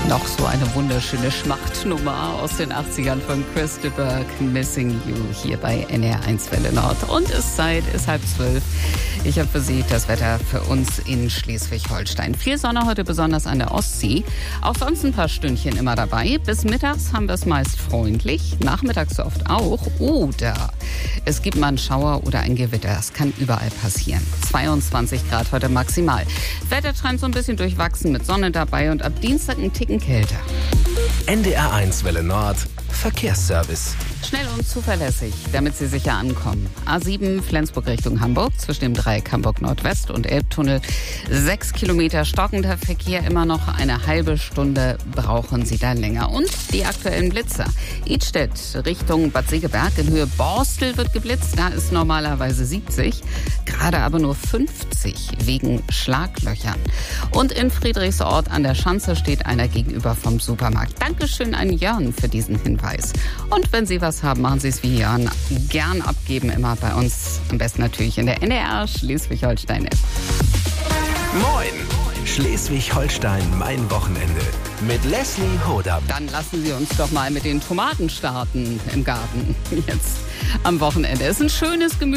Noch so eine wunderschöne Schmachtnummer aus den 80ern von Chris de Burgh, Missing You, hier bei NR1 Welle Nord. Und ist 11:30. Ich habe für Sie das Wetter für uns in Schleswig-Holstein. Viel Sonne heute, besonders an der Ostsee. Auch sonst ein paar Stündchen immer dabei. Bis mittags haben wir es meist freundlich, nachmittags so oft auch. Oder es gibt mal einen Schauer oder ein Gewitter. Das kann überall passieren. 22 Grad heute maximal. Wettertrend so ein bisschen durchwachsen mit Sonne dabei und ab Dienstag ein Ticken kälter. NDR1 Welle Nord Verkehrsservice. Schnell und zuverlässig, damit Sie sicher ankommen. A7 Flensburg Richtung Hamburg, zwischen dem Dreieck Hamburg Nordwest und Elbtunnel. 6 Kilometer stockender Verkehr, immer noch eine halbe Stunde brauchen Sie da länger. Und die aktuellen Blitzer. Idstedt Richtung Bad Segeberg in Höhe Borstel wird geblitzt. Da ist normalerweise 70, gerade aber nur 50 wegen Schlaglöchern. Und in Friedrichsort an der Schanze steht einer gegenüber vom Supermarkt. Dankeschön an Jörn für diesen Hinweis. Und wenn Sie was haben, machen Sie es wie Jörn. Gern abgeben, immer bei uns. Am besten natürlich in der NDR Schleswig-Holstein-App. Moin! Schleswig-Holstein, mein Wochenende. Mit Leslie Hodam. Dann lassen Sie uns doch mal mit den Tomaten starten im Garten. Jetzt am Wochenende. Es ist ein schönes Gemüse.